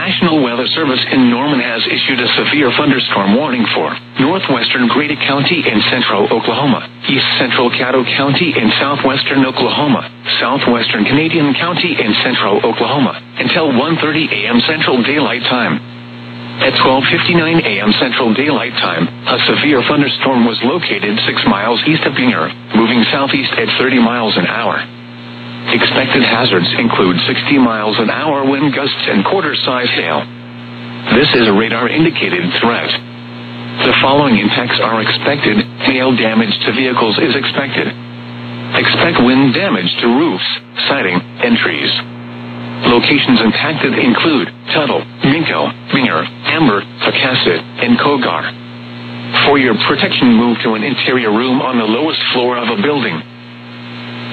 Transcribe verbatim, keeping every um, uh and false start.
National Weather Service in Norman has issued a severe thunderstorm warning for northwestern Grady County in central Oklahoma, east central Caddo County in southwestern Oklahoma, southwestern Canadian County in central Oklahoma, until one thirty a.m. Central Daylight Time. At twelve fifty-nine a.m. Central Daylight Time, a severe thunderstorm was located six miles east of Binger, moving southeast at thirty miles an hour. Expected hazards include sixty miles an hour wind gusts and quarter-size hail. This is a radar-indicated threat. The following impacts are expected. Hail damage to vehicles is expected. Expect wind damage to roofs, siding, and trees. Locations impacted include Tuttle, Minko, Binger, Amber, Pocasset, and Kogar. For your protection, move to an interior room on the lowest floor of a building.